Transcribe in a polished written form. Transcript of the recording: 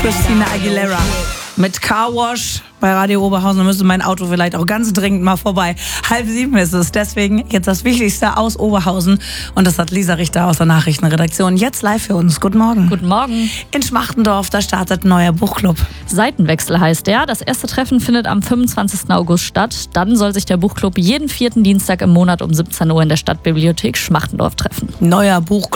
Christina Aguilera mit Car Wash bei Radio Oberhausen. Da müsste mein Auto vielleicht auch ganz dringend mal vorbei. 6:30 ist es. Deswegen jetzt das Wichtigste aus Oberhausen. Und das hat Lisa Richter aus der Nachrichtenredaktion jetzt live für uns. Guten Morgen. Guten Morgen. In Schmachtendorf, da startet ein neuer Buchclub. Seitenwechsel heißt der. Das erste Treffen findet am 25. August statt. Dann soll sich der Buchclub jeden 4. Dienstag im Monat um 17 Uhr in der Stadtbibliothek Schmachtendorf treffen. Neuer Buchclub